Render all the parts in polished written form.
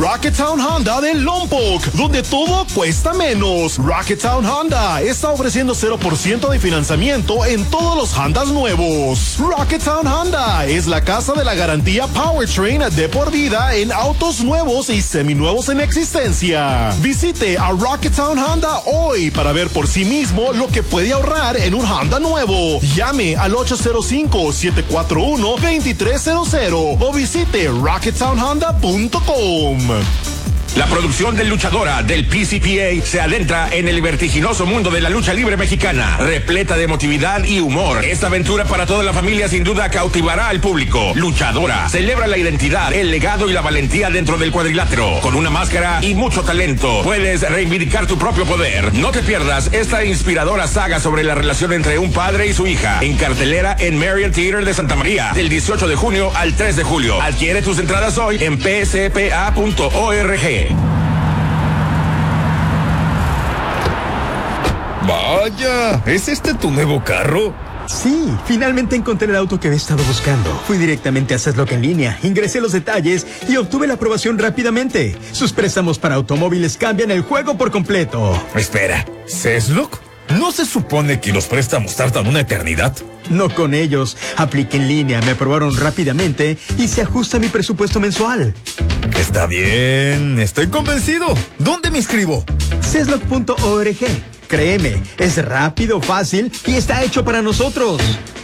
Rocketown Honda de Lompoc, donde todo cuesta menos. Rocketown Honda está ofreciendo 0% de financiamiento en todos los Hondas nuevos. Rocketown Honda es la casa de la garantía Powertrain de por vida en autos nuevos y seminuevos en existencia. Visite a Rocketown Honda hoy para ver por sí mismo lo que puede ahorrar en un Honda nuevo. Llame al 805-741-2300 o visite rocketownhonda.com. La producción de Luchadora del PCPA se adentra en el vertiginoso mundo de la lucha libre mexicana, repleta de emotividad y humor. Esta aventura para toda la familia sin duda cautivará al público. Luchadora celebra la identidad, el legado y la valentía dentro del cuadrilátero. Con una máscara y mucho talento, puedes reivindicar tu propio poder. No te pierdas esta inspiradora saga sobre la relación entre un padre y su hija, en cartelera en Marriott Theater de Santa María, del 18 de junio al 3 de julio. Adquiere tus entradas hoy en pcpa.org. Vaya, ¿es este tu nuevo carro? Sí, finalmente encontré el auto que había estado buscando. Fui directamente a Ceslock en línea, ingresé los detalles y obtuve la aprobación rápidamente. Sus préstamos para automóviles cambian el juego por completo. Espera, ¿Ceslock? ¿No se supone que los préstamos tardan una eternidad? No con ellos. Apliqué en línea, me aprobaron rápidamente y se ajusta mi presupuesto mensual. Está bien, estoy convencido. ¿Dónde me inscribo? Ceslock.org. Créeme, es rápido, fácil y está hecho para nosotros.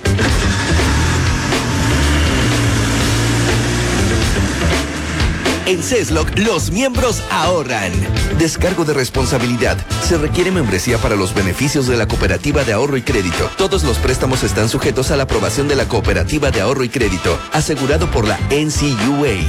En Ceslock, los miembros ahorran. Descargo de responsabilidad. Se requiere membresía para los beneficios de la Cooperativa de Ahorro y Crédito. Todos los préstamos están sujetos a la aprobación de la Cooperativa de Ahorro y Crédito, asegurado por la NCUA.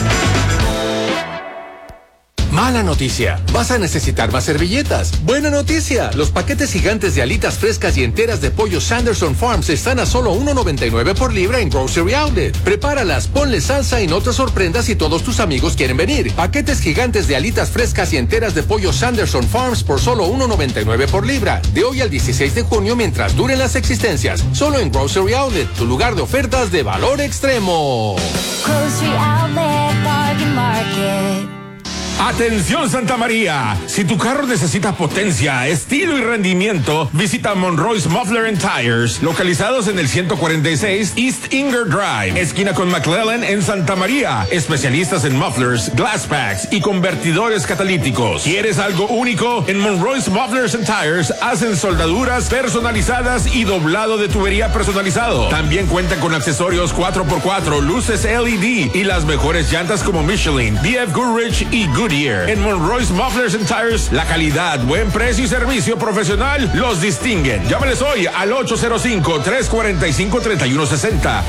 Mala noticia, vas a necesitar más servilletas. Buena noticia, los paquetes gigantes de alitas frescas y enteras de pollo Sanderson Farms están a solo $1.99 por libra en Grocery Outlet. Prepáralas, ponle salsa y no te sorprendas si todos tus amigos quieren venir. Paquetes gigantes de alitas frescas y enteras de pollo Sanderson Farms por solo $1.99 por libra. De hoy al 16 de junio mientras duren las existencias. Solo en Grocery Outlet, tu lugar de ofertas de valor extremo. Grocery Outlet, Bargain Market. Atención Santa María, si tu carro necesita potencia, estilo y rendimiento, visita Monroy's Muffler and Tires, localizados en el 146 East Inger Drive, esquina con McClellan en Santa María. Especialistas en mufflers, glass packs y convertidores catalíticos. ¿Quieres algo único? En Monroy's Mufflers and Tires hacen soldaduras personalizadas y doblado de tubería personalizado. También cuentan con accesorios 4x4, luces LED y las mejores llantas como Michelin, BF Goodrich y Goodyear. En Monroy's Mufflers and Tires, la calidad, buen precio y servicio profesional los distinguen. Llámales hoy al 805-345-3160,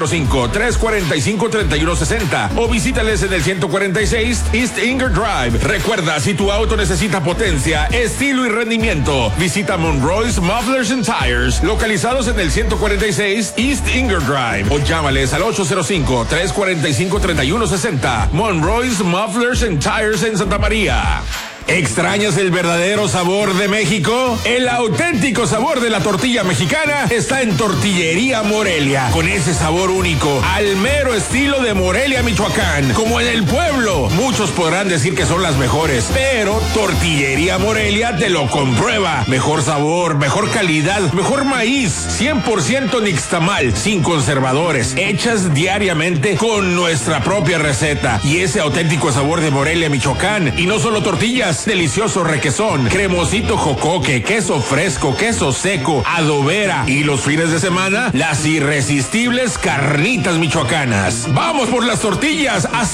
805-345-3160 o visítales en el 146 East Inger Drive. Recuerda, si tu auto necesita potencia, estilo y rendimiento, visita Monroy's Mufflers and Tires, localizados en el 146 East Inger Drive, o llámales al 805-345-3160. Monroy's Mufflers and Tires en Santa María. ¿Extrañas el verdadero sabor de México? El auténtico sabor de la tortilla mexicana está en Tortillería Morelia, con ese sabor único, al mero estilo de Morelia, Michoacán. Como en el pueblo, muchos podrán decir que son las mejores, pero Tortillería Morelia te lo comprueba. Mejor sabor, mejor calidad, mejor maíz, 100% nixtamal, sin conservadores, hechas diariamente con nuestra propia receta. Y ese auténtico sabor de Morelia, Michoacán. Y no solo tortillas, delicioso requesón, cremosito jocoque, queso fresco, queso seco, adobera y los fines de semana, las irresistibles carnitas michoacanas. ¡Vamos por las tortillas!